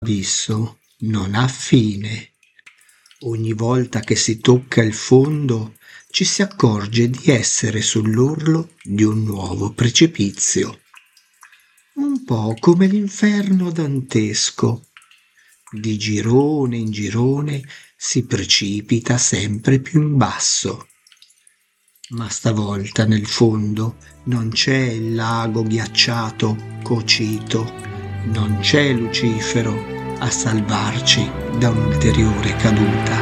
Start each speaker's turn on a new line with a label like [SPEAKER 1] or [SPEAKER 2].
[SPEAKER 1] L'abisso non ha fine. Ogni volta che si tocca il fondo ci si accorge di essere sull'orlo di un nuovo precipizio. Un po' come l'inferno dantesco. Di girone in girone si precipita sempre più in basso. Ma stavolta nel fondo non c'è il lago ghiacciato cocito, non c'è Lucifero a salvarci da un'ulteriore caduta.